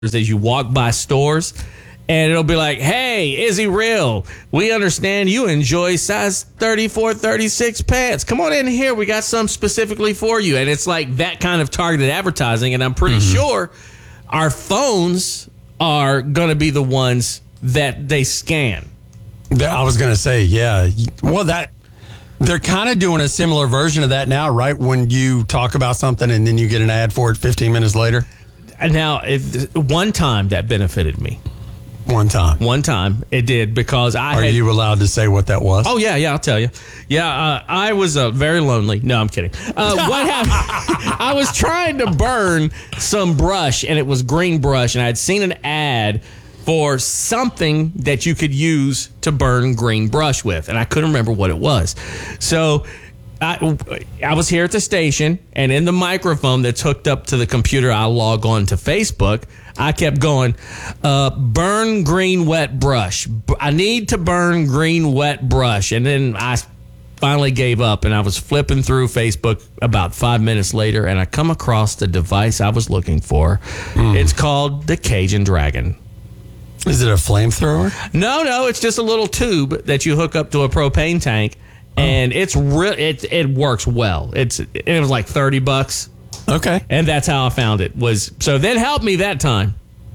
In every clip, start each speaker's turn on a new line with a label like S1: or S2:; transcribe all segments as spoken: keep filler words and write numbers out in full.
S1: as you walk by stores, and it'll be like, hey, is he real? We understand you enjoy size thirty-four, thirty-six pants. Come on in here. We got some specifically for you. And it's like that kind of targeted advertising. And I'm pretty mm-hmm. sure our phones are going to be the ones that they scan.
S2: I was going to say, yeah. Well, that they're kind of doing a similar version of that now, right? When you talk about something and then you get an ad for it fifteen minutes later.
S1: Now, if, one time that benefited me.
S2: One time.
S1: One time it did because I
S2: Are
S1: had,
S2: you allowed to say what that was?
S1: Oh, yeah, yeah, I'll tell you. Yeah, uh, I was uh, very lonely. No, I'm kidding. Uh, what happened? I was trying to burn some brush, and it was green brush, and I had seen an ad for something that you could use to burn green brush with, and I couldn't remember what it was. So I, I was here at the station, and in the microphone that's hooked up to the computer I log on to Facebook, I kept going, uh, burn green wet brush. I need to burn green wet brush. And then I finally gave up, and I was flipping through Facebook about five minutes later, and I come across the device I was looking for. Mm. It's called the Cajun Dragon.
S2: Is it a flamethrower?
S1: No, no, it's just a little tube that you hook up to a propane tank. And it's real. It it works well. It's it was like thirty bucks.
S2: Okay,
S1: and that's how I found it. Was so that helped me that time,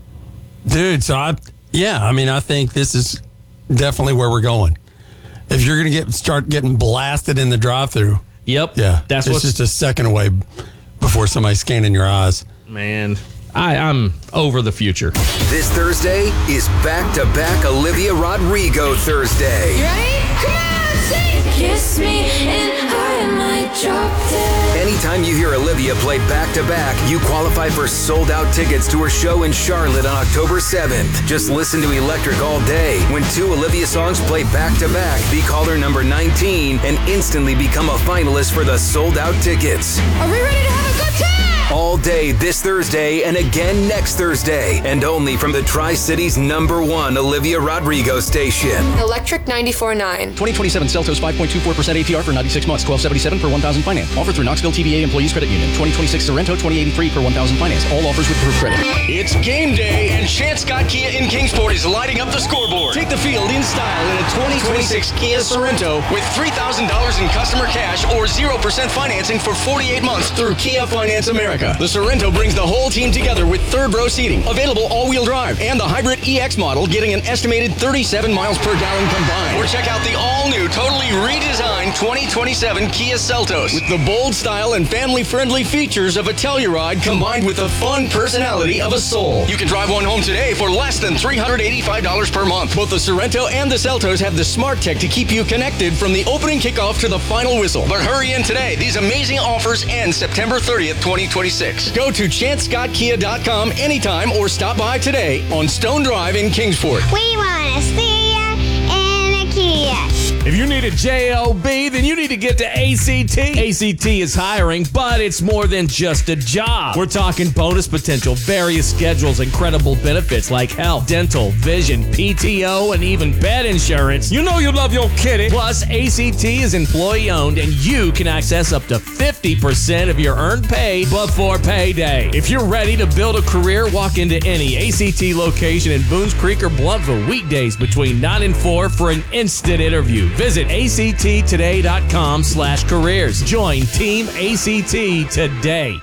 S2: dude. So I yeah, I mean, I think this is definitely where we're going. If you're gonna get start getting blasted in the drive-through,
S1: yep,
S2: yeah,
S1: that's
S2: it's
S1: what's,
S2: just a second away before somebody's scanning your eyes.
S1: Man, I, I'm over the future.
S3: This Thursday is back-to-back Olivia Rodrigo Thursday.
S4: You ready? Come on, sing! Kiss me and I might drop dead.
S3: Anytime you hear Olivia play back-to-back, you qualify for sold-out tickets to her show in Charlotte on October seventh. Just listen to Electric all day. When two Olivia songs play back-to-back, be caller number nineteen and instantly become a finalist for the sold-out tickets.
S4: Are we ready to have a good time?
S3: All day this Thursday and again next Thursday. And only from the Tri-Cities number one Olivia Rodrigo station.
S5: Electric ninety-four point nine.
S6: twenty twenty-seven Seltos five point two four percent A P R for ninety-six months. twelve seventy-seven per one thousand finance. Offer through Knoxville T V A Employees Credit Union. twenty twenty-six Sorrento twenty eighty-three per one thousand finance. All offers with approved credit.
S7: It's game day, and Chance Scott Kia in Kingsport is lighting up the scoreboard. Take the field in style in a twenty twenty-six Kia Sorrento with three thousand dollars in customer cash or zero percent financing for forty-eight months through Kia Finance America. The Sorrento brings the whole team together with third row seating, available all-wheel drive, and the hybrid E X model getting an estimated thirty-seven miles per gallon combined. Or check out the all-new, totally redesigned twenty twenty-seven Kia Seltos with the bold style and family-friendly features of a Telluride combined with the fun personality of a Soul. You can drive one home today for less than three hundred eighty-five dollars per month. Both the Sorrento and the Seltos have the smart tech to keep you connected from the opening kickoff to the final whistle. But hurry in today. These amazing offers end September thirtieth, twenty twenty-six. Go to chance scott kia dot com anytime or stop by today on Stone Drive in Kingsport.
S8: We want to see ya in a Kia.
S1: If you need a job, then you need to get to A C T. A C T is hiring, but it's more than just a job. We're talking bonus potential, various schedules, incredible benefits like health, dental, vision, P T O, and even pet insurance. You know you love your kitty. Plus, A C T is employee-owned, and you can access up to fifty percent of your earned pay before payday. If you're ready to build a career, walk into any A C T location in Boones Creek or Blountville weekdays between nine and four for an instant interview. Visit A C T today dot com slash careers. Join Team A C T today.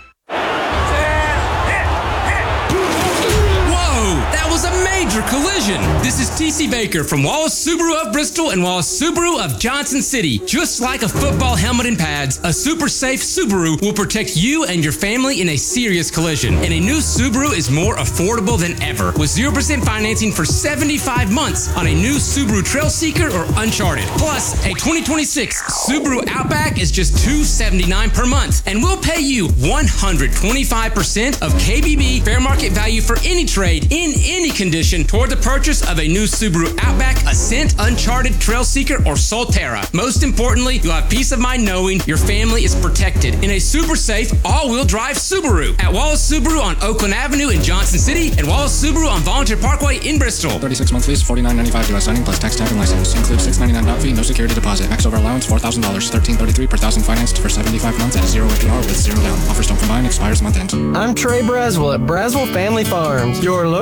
S9: Collision. This is T C Baker from Wallace Subaru of Bristol and Wallace Subaru of Johnson City. Just like a football helmet and pads, a super safe Subaru will protect you and your family in a serious collision. And a new Subaru is more affordable than ever with zero percent financing for seventy-five months on a new Subaru Trailseeker or Uncharted. Plus, a twenty twenty-six Subaru Outback is just two hundred seventy-nine dollars per month and we'll pay you one hundred twenty-five percent of K B B fair market value for any trade in any condition consideration toward the purchase of a new Subaru Outback, Ascent, Uncharted, Trail Seeker, or Solterra. Most importantly, you'll have peace of mind knowing your family is protected in a super safe all-wheel drive Subaru. At Wallace Subaru on Oakland Avenue in Johnson City and Wallace Subaru on Volunteer Parkway in Bristol.
S6: thirty-six month lease, forty-nine ninety-five U S signing plus tax, tag, and license. Includes six ninety-nine down fee, no security deposit. Max over allowance four thousand dollars. thirteen thirty-three per thousand financed for seventy-five months at zero A P R with zero down. Offers don't combine, expires month end.
S10: I'm Trey Braswell at Braswell Family Farms. Your